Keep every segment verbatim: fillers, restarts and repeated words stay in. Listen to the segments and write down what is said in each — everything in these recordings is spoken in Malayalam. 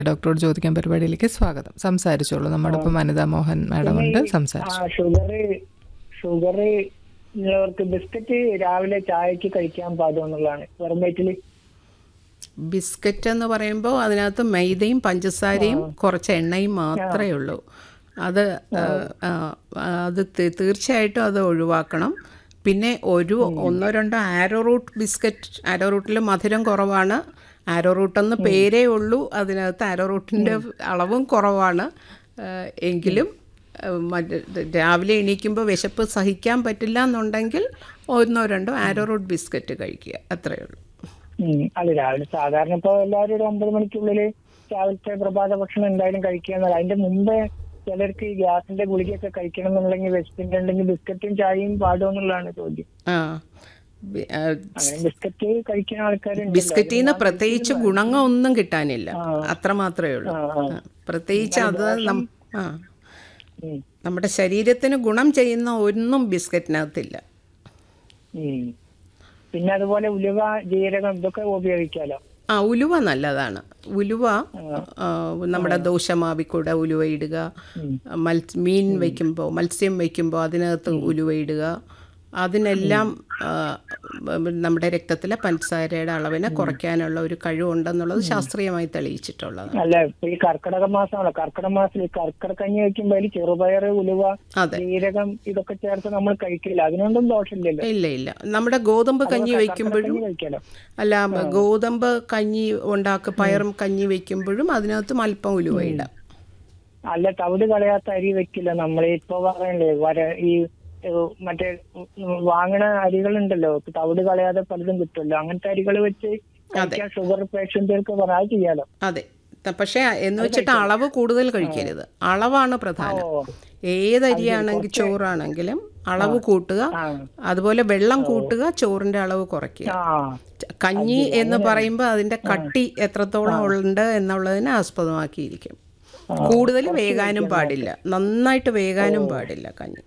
ഡോക്ടറോട് ചോദിക്കാൻ പരിപാടിയിലേക്ക് സ്വാഗതം. സംസാരിച്ചോളൂ. നമ്മുടെ ഇപ്പം വനിതാ മോഹൻ മാഡം ഉണ്ട്. സംസാരിച്ചു. ഷുഗർ ഷുഗർ ഉള്ളവർക്ക് ബിസ്ക്കറ്റ് രാവിലെ ചായക്ക് കഴിക്കാൻ പാടുമെന്നുള്ളതാണ്. വെറും വയറ്റില് ബിസ്ക്കറ്റ് എന്ന് പറയുമ്പോൾ അതിനകത്ത് മൈദയും പഞ്ചസാരയും കുറച്ച് എണ്ണയും മാത്രമേ ഉള്ളൂ. അത് അത് തീർച്ചയായിട്ടും അത് ഒഴിവാക്കണം. പിന്നെ ഒരു ഒന്നോ രണ്ടോ ആരോ റൂട്ട് ബിസ്ക്കറ്റ്, ആരോ റൂട്ടിൽ മധുരം കുറവാണ്. ആരോ റൂട്ടെന്ന് പേരേ ഉള്ളൂ, അതിനകത്ത് ആരോ റൂട്ടിൻ്റെ അളവും കുറവാണ്. എങ്കിലും മറ്റ് രാവിലെ എണീക്കുമ്പോൾ വിശപ്പ് സഹിക്കാൻ പറ്റില്ല എന്നുണ്ടെങ്കിൽ ഒന്നോ രണ്ടോ ആരോ റൂട്ട് ബിസ്ക്കറ്റ് കഴിക്കുക, അത്രയേ ഉള്ളൂ. അല്ല, രാവിലെ സാധാരണ ഇപ്പോൾ എല്ലാവരും ഒരു ഒമ്പത് മണിക്കുള്ളിൽ രാവിലത്തെ പ്രഭാത ഭക്ഷണം എന്തായാലും കഴിക്കുക എന്നല്ല. അതിന്റെ മുമ്പേ ചിലർക്ക് ഈ ഗ്യാസിന്റെ ഗുളികയൊക്കെ കഴിക്കണം എന്നുണ്ടെങ്കിൽ വിശപ്പിട്ടുണ്ടെങ്കിൽ ബിസ്ക്കറ്റും ചായയും പാടുമെന്നുള്ളതാണ് ചോദ്യം. ആ ബിസ്ക്കറ്റ് കഴിക്കുന്ന ആൾക്കാരുണ്ട്. ബിസ്ക്കറ്റിൽ നിന്ന് പ്രത്യേകിച്ച് ഗുണങ്ങൾ ഒന്നും കിട്ടാനില്ല, അത്ര മാത്രമേ ഉള്ളൂ. പ്രത്യേകിച്ച് അത് ആ നമ്മുടെ ശരീരത്തിന് ഗുണം ചെയ്യുന്ന ഒന്നും ബിസ്ക്കറ്റിനകത്തില്ല. പിന്നെ അതുപോലെ ഉലുവ, ജീരകം ഇതൊക്കെ ഉപയോഗിക്കാലോ. ആ ഉലുവ നല്ലതാണ്. ഉലുവ നമ്മുടെ ദോശമാവിൽ കൂടെ ഉലുവ ഇടുക. മത്സ്യ മീൻ വയ്ക്കുമ്പോൾ മത്സ്യം വയ്ക്കുമ്പോൾ അതിനകത്ത് ഉലുവ ഇടുക. അതിനെല്ലാം നമ്മുടെ രക്തത്തിലെ പഞ്ചസാരയുടെ അളവിനെ കുറയ്ക്കാനുള്ള ഒരു കഴിവുണ്ടെന്നുള്ളത് ശാസ്ത്രീയമായി തെളിയിച്ചിട്ടുള്ളത്. അല്ല, ഈ കർക്കിടക മാസമാണല്ലോ, കർക്കിടക മാസത്തിൽ കർക്കിടക കഞ്ഞി വയ്ക്കുമ്പോൾ അതിൽ ചെറുപയർ, ഉലുവ, ജീരകം ഇതൊക്കെ ചേർത്ത് നമ്മൾ കഴിക്കില്ല. അതിനൊന്നും ദോഷമില്ലല്ലോ. ഇല്ല ഇല്ല നമ്മുടെ ഗോതമ്പ് കഞ്ഞി വയ്ക്കുമ്പോഴും അല്ല ഗോതമ്പ് കഞ്ഞി ഉണ്ടാക്കുക പയറും കഞ്ഞി വയ്ക്കുമ്പോഴും അതിനകത്ത് അല്പം ഉലുവ ഇടാം. അല്ല, തവിട് കളയാത്ത അരി വെക്കില്ല. നമ്മൾ ഇപ്പൊ പറയണ്ടേ വര ഈ മറ്റേ വാങ്ങണ അരികളുണ്ടല്ലോ, തവിട് കളയാതെ പലതും കിട്ടുമല്ലോ, അങ്ങനത്തെ അരികൾ വെച്ച് ഷുഗർ പേഷ്യന്റുകൾക്ക് പറയാൻ ചെയ്യാലോ. അതെ, പക്ഷെ എന്ന് വെച്ചിട്ട് അളവ് കൂടുതൽ കഴിക്കരുത്. അളവാണ് പ്രധാനം. ഏതരിയാണെങ്കിൽ ചോറാണെങ്കിലും അളവ് കൂട്ടുക, അതുപോലെ വെള്ളം കൂട്ടുക, ചോറിന്റെ അളവ് കുറയ്ക്കുക. കഞ്ഞി എന്ന് പറയുമ്പോൾ അതിന്റെ കട്ടി എത്രത്തോളം ഉണ്ട് എന്നുള്ളതിനെ ആസ്പദമാക്കിയിരിക്കും. കൂടുതൽ വേകാനും പാടില്ല, നന്നായിട്ട് വേകാനും പാടില്ല കഞ്ഞി.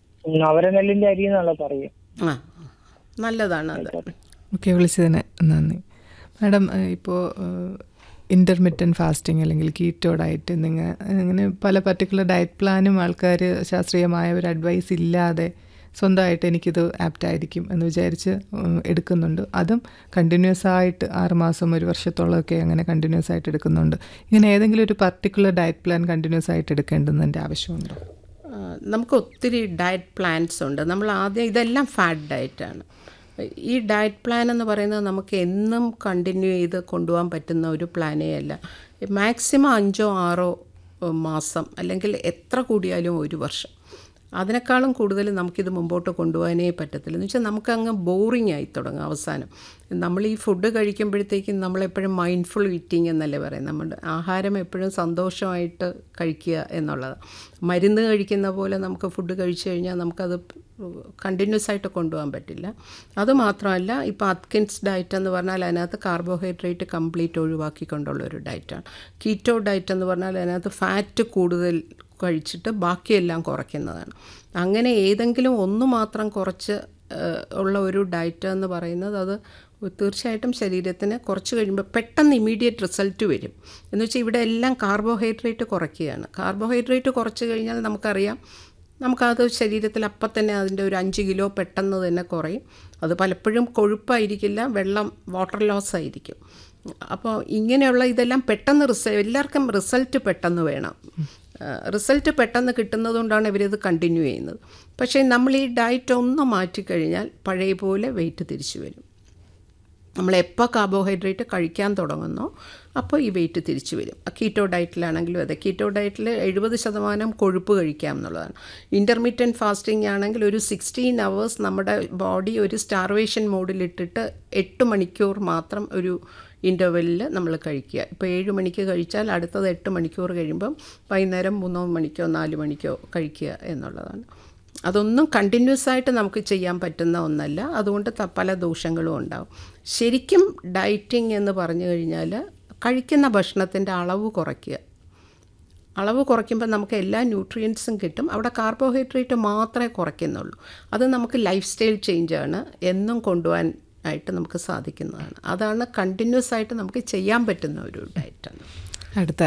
അവരെ നെല്ലിന്റെ അരി എന്നുള്ള പറയും. ആ നല്ലതാണ് അത്. ഓക്കെ, വിളിച്ചതിന് നന്ദി മാഡം. ഇപ്പോൾ ഇൻ്റർമിറ്റൻറ്റ് ഫാസ്റ്റിംഗ് അല്ലെങ്കിൽ കീറ്റോ ഡയറ്റ് എന്നിങ്ങനെ അങ്ങനെ പല പർട്ടിക്കുലർ ഡയറ്റ് പ്ലാനും ആൾക്കാർ ശാസ്ത്രീയമായ ഒരു അഡ്വൈസ് ഇല്ലാതെ സ്വന്തമായിട്ട് എനിക്കിത് ആപ്റ്റായിരിക്കും എന്ന് വിചാരിച്ച് എടുക്കുന്നുണ്ട്. അതും കണ്ടിന്യൂസ് ആയിട്ട് ആറുമാസം ഒരു വർഷത്തോളമൊക്കെ അങ്ങനെ കണ്ടിന്യൂസ് ആയിട്ട് എടുക്കുന്നുണ്ട്. ഇങ്ങനെ ഏതെങ്കിലും ഒരു പർട്ടിക്കുലർ ഡയറ്റ് പ്ലാൻ കണ്ടിന്യൂസ് ആയിട്ട് എടുക്കേണ്ടതിൻ്റെ ആവശ്യമുണ്ടോ? നമുക്ക് ഒത്തിരി ഡയറ്റ് പ്ലാൻസ് ഉണ്ട്. നമ്മൾ ആദ്യം ഇതെല്ലാം ഫാറ്റ് ഡയറ്റാണ്. ഈ ഡയറ്റ് പ്ലാൻ എന്ന് പറയുന്നത് നമുക്ക് എന്നും കണ്ടിന്യൂ ചെയ്ത് കൊണ്ടുപോകാൻ പറ്റുന്ന ഒരു പ്ലാനേ അല്ല. മാക്സിമം അഞ്ചോ ആറോ മാസം അല്ലെങ്കിൽ എത്ര കൂടിയാലും ഒരു വർഷം, അതിനേക്കാളും കൂടുതൽ നമുക്കിത് മുമ്പോട്ട് കൊണ്ടുപോകാനേ പറ്റത്തില്ല. എന്ന് വെച്ചാൽ നമുക്കങ്ങ് ബോറിംഗ് ആയി തുടങ്ങും അവസാനം. നമ്മൾ ഈ ഫുഡ് കഴിക്കുമ്പോഴത്തേക്കും നമ്മളെപ്പോഴും മൈൻഡ്ഫുൾ ഈറ്റിംഗ് എന്നല്ലേ പറയും. നമ്മുടെ ആഹാരം എപ്പോഴും സന്തോഷമായിട്ട് കഴിക്കുക എന്നുള്ളത്. മരുന്ന് കഴിക്കുന്ന പോലെ നമുക്ക് ഫുഡ് കഴിച്ചു കഴിഞ്ഞാൽ നമുക്കത് കണ്ടിന്യൂസ് ആയിട്ട് കൊണ്ടുപോകാൻ പറ്റില്ല. അതുമാത്രമല്ല, ഇപ്പോൾ അത്കിൻസ് ഡയറ്റ് എന്ന് പറഞ്ഞാൽ അതിനകത്ത് കാർബോഹൈഡ്രേറ്റ് കംപ്ലീറ്റ് ഒഴിവാക്കിക്കൊണ്ടുള്ളൊരു ഡയറ്റാണ്. കീറ്റോ ഡയറ്റ് എന്ന് പറഞ്ഞാൽ അതിനകത്ത് ഫാറ്റ് കൂടുതൽ കഴിച്ചിട്ട് ബാക്കിയെല്ലാം കുറയ്ക്കുന്നതാണ്. അങ്ങനെ ഏതെങ്കിലും ഒന്ന് മാത്രം കുറച്ച് ഉള്ള ഒരു ഡയറ്റ് എന്ന് പറയുന്നത് അത് തീർച്ചയായിട്ടും ശരീരത്തിന് കുറച്ച് കഴിയുമ്പോൾ പെട്ടെന്ന് ഇമ്മീഡിയറ്റ് റിസൾട്ട് വരും. എന്ന് വെച്ചാൽ ഇവിടെ എല്ലാം കാർബോഹൈഡ്രേറ്റ് കുറയ്ക്കുകയാണ്. കാർബോഹൈഡ്രേറ്റ് കുറച്ച് കഴിഞ്ഞാൽ നമുക്കറിയാം നമുക്കത് ശരീരത്തിൽ അപ്പം തന്നെ അതിൻ്റെ ഒരു അഞ്ച് കിലോ പെട്ടെന്ന് തന്നെ കുറയും. അത് പലപ്പോഴും കൊഴുപ്പായിരിക്കില്ല, വെള്ളം വാട്ടർ ലോസ് ആയിരിക്കും. അപ്പോൾ ഇങ്ങനെയുള്ള ഇതെല്ലാം പെട്ടെന്ന് റിസൾട്ട്, എല്ലാവർക്കും റിസൾട്ട് പെട്ടെന്ന് വേണം. റിസൾട്ട് പെട്ടെന്ന് കിട്ടുന്നതുകൊണ്ടാണ് ഇവരിത് കണ്ടിന്യൂ ചെയ്യുന്നത്. പക്ഷേ നമ്മൾ ഈ ഡയറ്റ് ഒന്ന് മാറ്റിക്കഴിഞ്ഞാൽ പഴയ പോലെ വെയിറ്റ് തിരിച്ചു വരും. നമ്മളെപ്പോൾ കാർബോഹൈഡ്രേറ്റ് കഴിക്കാൻ തുടങ്ങുന്നോ അപ്പോൾ ഈ വെയിറ്റ് തിരിച്ചു വരും. കീറ്റോ ഡയറ്റിലാണെങ്കിലും അതെ, കീറ്റോ ഡയറ്റിൽ എഴുപത് ശതമാനം കൊഴുപ്പ് കഴിക്കാം എന്നുള്ളതാണ്. ഇൻ്റർമീഡിയറ്റ് ഫാസ്റ്റിംഗ് ആണെങ്കിൽ ഒരു സിക്സ്റ്റീൻ അവേഴ്സ് നമ്മുടെ ബോഡി ഒരു സ്റ്റാർവേഷൻ മോഡിലിട്ടിട്ട് എട്ട് മണിക്കൂർ മാത്രം ഒരു ഇൻ്റർവെല്ലിൽ നമ്മൾ കഴിക്കുക. ഇപ്പോൾ ഏഴ് മണിക്ക് കഴിച്ചാൽ അടുത്തത് എട്ട് മണിക്കൂർ കഴിയുമ്പം വൈകുന്നേരം മൂന്നോ മണിക്കോ നാല് മണിക്കോ കഴിക്കുക എന്നുള്ളതാണ്. അതൊന്നും കണ്ടിന്യൂസ് ആയിട്ട് നമുക്ക് ചെയ്യാൻ പറ്റുന്ന ഒന്നല്ല. അതുകൊണ്ട് പല ദോഷങ്ങളും ഉണ്ടാവും. ശരിക്കും ഡയറ്റിംഗ് എന്ന് പറഞ്ഞു കഴിഞ്ഞാൽ കഴിക്കുന്ന ഭക്ഷണത്തിൻ്റെ അളവ് കുറയ്ക്കുക. അളവ് കുറയ്ക്കുമ്പോൾ നമുക്ക് എല്ലാ ന്യൂട്രിയൻസും കിട്ടും. അവിടെ കാർബോഹൈഡ്രേറ്റ് മാത്രമേ കുറയ്ക്കുന്നുള്ളൂ. അത് നമുക്ക് ലൈഫ് സ്റ്റൈൽ ചേഞ്ചാണ്, എന്നും കൊണ്ടുപോകാൻ ആയിട്ട് നമുക്ക് സാധിക്കുന്നതാണ്. അതാണ് കണ്ടിന്യൂസ് ആയിട്ട് നമുക്ക് ചെയ്യാൻ പറ്റുന്ന ഒരു ഡയറ്റാണ്. അടുത്ത